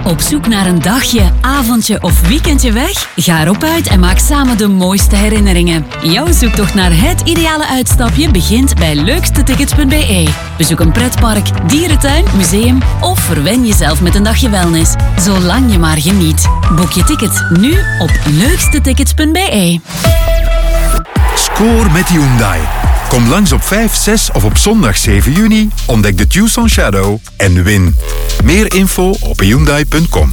Op zoek naar een dagje, avondje of weekendje weg? Ga erop uit en maak samen de mooiste herinneringen. Jouw zoektocht naar het ideale uitstapje begint bij leukstetickets.be. Bezoek een pretpark, dierentuin, museum of verwen jezelf met een dagje wellness. Zolang je maar geniet. Boek je ticket nu op leukstetickets.be. Score met Hyundai. Kom langs op 5, 6 of op zondag 7 juni, ontdek de Tucson Shadow en win. Meer info op Hyundai.com.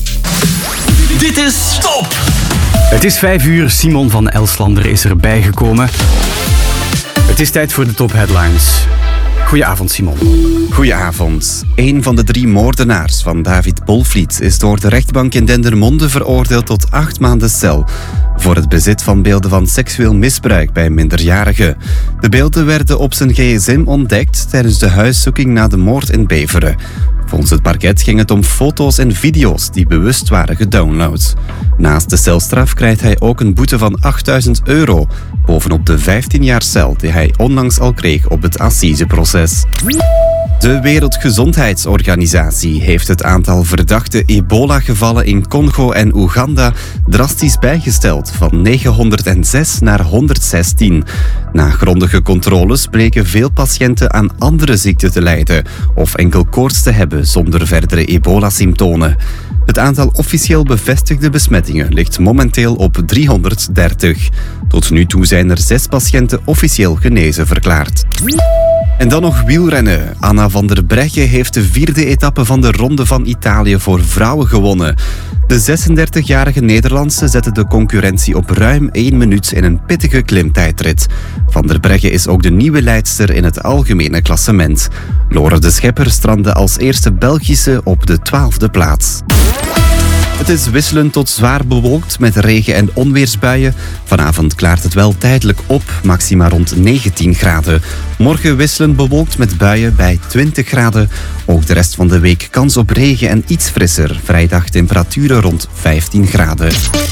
Dit is Top! Het is 5 uur, Simon van Elslander is erbij gekomen. Het is tijd voor de Top Headlines. Goedenavond, Simon. Goedenavond. Een van de 3 moordenaars van David Bolvliet is door de rechtbank in Dendermonde veroordeeld tot 8 maanden cel voor het bezit van beelden van seksueel misbruik bij minderjarigen. De beelden werden op zijn gsm ontdekt tijdens de huiszoeking na de moord in Beveren. Volgens het parket ging het om foto's en video's die bewust waren gedownload. Naast de celstraf krijgt hij ook een boete van €8.000, bovenop de 15 jaar cel die hij onlangs al kreeg op het assiseproces. De Wereldgezondheidsorganisatie heeft het aantal verdachte ebola-gevallen in Congo en Oeganda drastisch bijgesteld, van 906 naar 116. Na grondige controles bleken veel patiënten aan andere ziekten te lijden of enkel koorts te hebben zonder verdere ebola-symptomen. Het aantal officieel bevestigde besmettingen ligt momenteel op 330. Tot nu toe zijn er 6 patiënten officieel genezen verklaard. En dan nog wielrennen. Anna van der Breggen heeft de 4e etappe van de Ronde van Italië voor vrouwen gewonnen. De 36-jarige Nederlandse zette de concurrentie op ruim 1 minuut in een pittige klimtijdrit. Van der Breggen is ook de nieuwe leidster in het algemene klassement. Lore de Schepper strandde als eerste Belgische op de 12e plaats. Het is wisselend tot zwaar bewolkt met regen- en onweersbuien. Vanavond klaart het wel tijdelijk op, maxima rond 19 graden. Morgen wisselend bewolkt met buien bij 20 graden. Ook de rest van de week kans op regen en iets frisser. Vrijdag temperaturen rond 15 graden.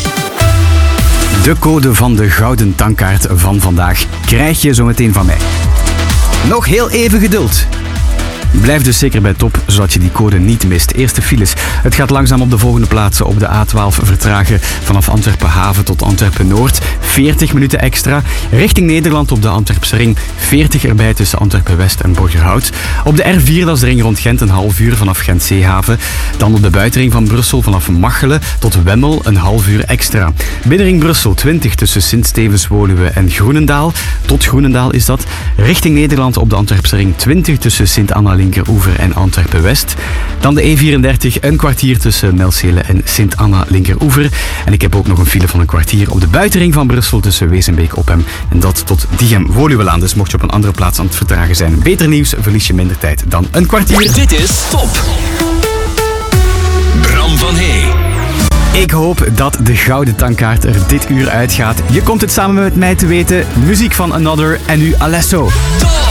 De code van de gouden tankkaart van vandaag krijg je zo meteen van mij. Nog heel even geduld. Blijf dus zeker bij Top, zodat je die code niet mist. Eerste files. Het gaat langzaam op de volgende plaatsen. Op de A12 vertragen vanaf Antwerpen Haven tot Antwerpen Noord. 40 minuten extra. Richting Nederland op de Antwerpse ring. 40 erbij tussen Antwerpen West en Borgerhout. Op de R4, dat is de ring rond Gent, een half uur vanaf Gent-Zeehaven. Dan op de buitenring van Brussel vanaf Machelen tot Wemmel, een half uur extra. Binnenring Brussel 20 tussen Sint-Stevens-Woluwe en Groenendaal. Tot Groenendaal is dat. Richting Nederland op de Antwerpse ring 20 tussen Sint-Anna linkeroever en Antwerpen-West. Dan de E34, een kwartier tussen Melcelen en Sint-Anna linkeroever. En ik heb ook nog een file van een kwartier op de buitenring van Brussel tussen Wezenbeek-Oppem en dat tot Diegem-Woluwelaan. Dus mocht je op een andere plaats aan het vertragen zijn, beter nieuws, verlies je minder tijd dan een kwartier. Dit is Top. Bram van Hey. Ik hoop dat de gouden tankkaart er dit uur uitgaat. Je komt het samen met mij te weten. Muziek van Another en nu Alesso. Top!